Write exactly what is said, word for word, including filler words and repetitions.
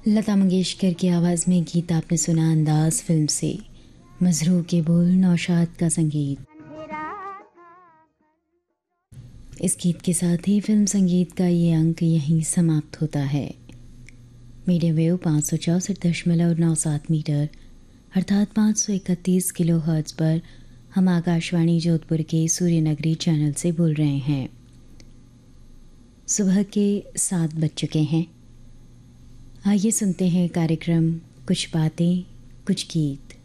लता मंगेशकर की आवाज़ में गीत आपने सुना अंदाज फिल्म से। मजरू के बोल, नौशाद का संगीत। इस गीत के साथ ही फिल्म संगीत का ये अंक यहीं समाप्त होता है। मीडियम वेव पाँच सौ चौंसठ दशमलव नौ सात मीटर अर्थात पाँच सौ इकतीस किलो हर्ट्ज पर हम आकाशवाणी जोधपुर के सूर्यनगरी चैनल से बोल रहे हैं। सुबह के सात बज चुके हैं। आइए सुनते हैं कार्यक्रम कुछ बातें कुछ गीत।